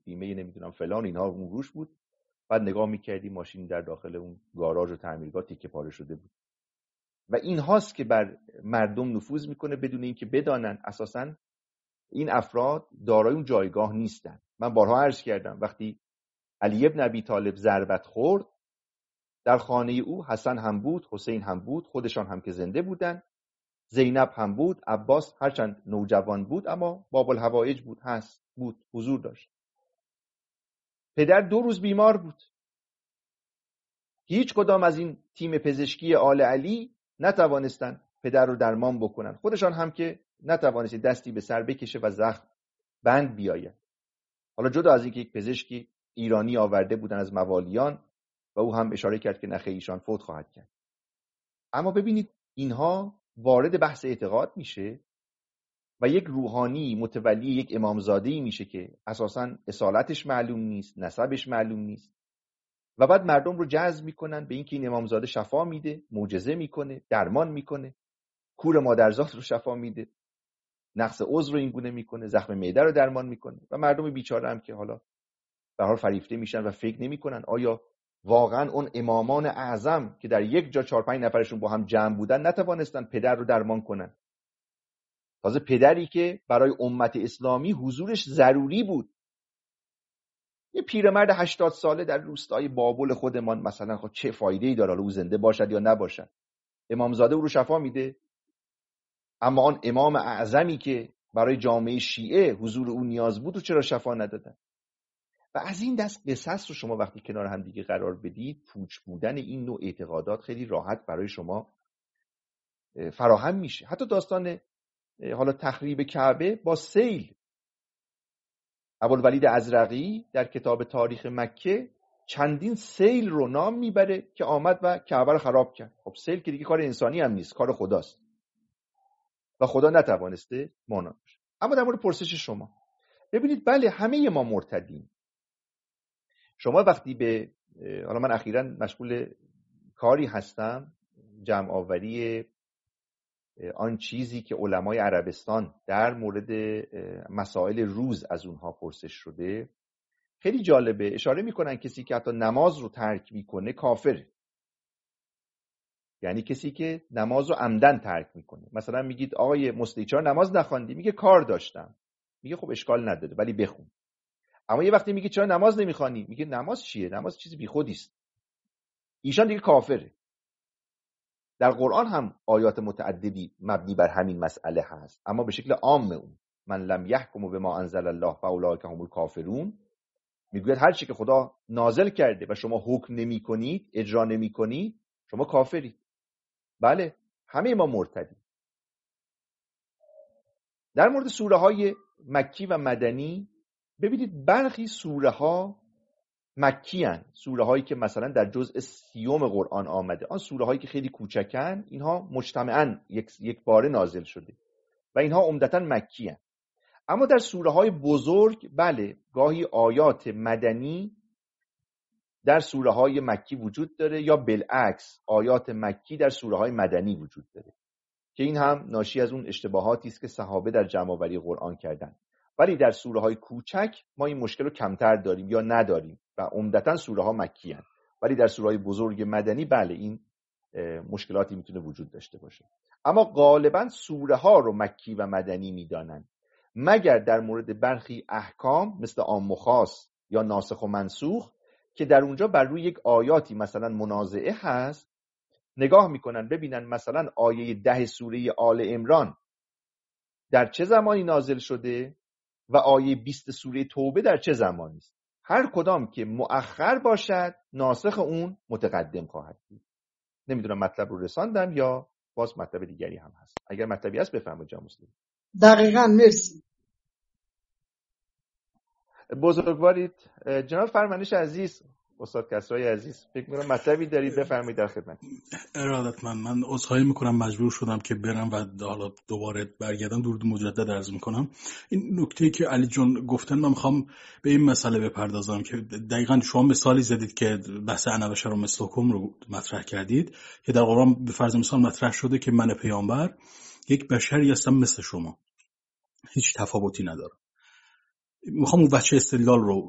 بیمه نمیدونم فلان اینها اون روش بود. بعد نگاه میکردی ماشین در داخل اون گاراژ و تعمیرگاه تیکه پاره شده بود. و این هاست که بر مردم نفوذ میکنه بدون اینکه بدانن اساساً این افراد دارای اون جایگاه نیستن. من بارها عرض کردم وقتی علی ابن ابی طالب ضربت خورد، در خانه او حسن هم بود، حسین هم بود، خودشان هم که زنده بودن، زینب هم بود، عباس هرچند نوجوان بود اما باب الحوائج بود، بود، حضور داشت. پدر 2 روز بیمار بود. هیچ کدام از این تیم پزشکی آل علی نتوانستن پدر رو درمان بکنن. خودشان هم که نتوانست دستی به سر بکشه و زخم بند بیاید. حالا جدا از اینکه یک پزشکی ایرانی آورده بودن از موالیان و او هم اشاره کرد که نخیر ایشان فوت خواهد کرد. اما ببینید اینها وارد بحث اعتقاد میشه و یک روحانی متولی یک امامزاده‌ای میشه که اساساً اصالتش معلوم نیست، نسبش معلوم نیست و بعد مردم رو جذب میکنن به اینکه این امامزاده شفا میده، معجزه میکنه، درمان میکنه، کور مادرزاد رو شفا میده، نقص عضو رو این گونه میکنه، زخم معده رو درمان میکنه و مردم بیچاره هم که حالا به هر حال فریفته میشن و فکر نمیکنن آیا واقعا اون امامان اعظم که در یک جا 4-5 نفرشون با هم جمع بودن نتوانستن پدر رو درمان کنن. تازه پدری که برای امت اسلامی حضورش ضروری بود. یه پیرمرد 80 ساله در روستای بابل خودمان مثلا خب چه فایده‌ای داره او زنده باشد یا نباشد؟ امامزاده او رو شفا میده. اما آن امام اعظمی که برای جامعه شیعه حضور او نیاز بود و چرا شفا ندادن؟ و از این دست قصص رو شما وقتی کنار هم دیگه قرار بدید، پوچ بودن این نوع اعتقادات خیلی راحت برای شما فراهم میشه. حتی داستان حالا تخریب کعبه با سیل، ابوالولید ازرقی در کتاب تاریخ مکه چندین سیل رو نام میبره که آمد و کعبه رو خراب کرد. خب سیل که دیگه کار انسانی هم نیست، کار خداست و خدا نتوانسته مانع بشه. اما در مورد پرسش شما، ببینید بله همه ما مرتدیم. شما وقتی به حالا من اخیراً مشغول کاری هستم، جمع آوری آن چیزی که علمای عربستان در مورد مسائل روز از اونها پرسش شده. خیلی جالبه، اشاره میکنن کسی که حتی نماز رو ترک میکنه کافره. یعنی کسی که نماز رو عمدن ترک میکنه. مثلا میگید آقای مصطفی چرا نماز نخواندی؟ میگه کار داشتم. میگه خب اشکال نداره ولی بخون. اما یه وقتی میگه چرا نماز نمیخوانی؟ میگه نماز چیه؟ نماز چیز بیخودی است. ایشان دیگه کافره. در قرآن هم آیات متعددی مبنی بر همین مسئله هست، اما به شکل عام اون من لم یحکم بما انزل الله فاولئک هم الکافرون، میگوید هر چی که خدا نازل کرده و شما حکم نمی‌کنید، اجرا نمی‌کنید، شما کافرید. بله همه ما مرتدیم. در مورد سوره های مکی و مدنی ببینید برخی سوره ها مکی هستند، سوره هایی که مثلا در جزء 30 قرآن آمده، آن سوره هایی که خیلی کوچکن، اینها مجتمعاً یک باره نازل شده و اینها عمدتاً مکی هستند. اما در سوره های بزرگ بله گاهی آیات مدنی در سوره های مکی وجود داره یا بالعکس آیات مکی در سوره های مدنی وجود داره که این هم ناشی از اون اشتباهاتی است که صحابه در جمع‌آوری قرآن کردن. ولی در سوره های کوچک ما این مشکل رو کمتر داریم یا نداریم و عمدتاً سوره ها مکی هستند. ولی در سوره های بزرگ مدنی بله این مشکلاتی میتونه وجود داشته باشه. اما غالباً سوره ها رو مکی و مدنی میدانن، مگر در مورد برخی احکام مثل عام و خاص یا ناسخ و منسوخ که در اونجا بر روی یک آیاتی مثلا منازعه هست، نگاه میکنن ببینن مثلا آیه 10 سوره آل عمران در چه زمانی نازل شده و آیه 20 سوره توبه در چه زمانی است. هر کدام که مؤخر باشد ناسخ اون متقدم خواهد بود. نمیدونم مطلب رو رساندم یا باز مطلب دیگری هم هست. اگر مطلبی هست بفرمایید جناب مسلم. دقیقاً مرسی. بزرگوارید جناب فرمانش عزیز، استاد کسرای عزیز، فکر می‌کنم مطلبی دارید بفرمایید در خدمت. ارادتمند، من عذرخواهی میکنم مجبور شدم که برم و حالا دوباره برگردم. درود مجدد عرض میکنم. این نکته‌ای که علی جون گفتن من میخوام به این مسئله بپردازم که دقیقاً شما مثالی زدید که بحث انبشر و مثلکم رو مطرح کردید که در قرآن به فرض مثال مطرح شده که من پیامبر یک بشری هستم مثل شما، هیچ تفاوتی ندارم. میخوام اون بچه استدلال رو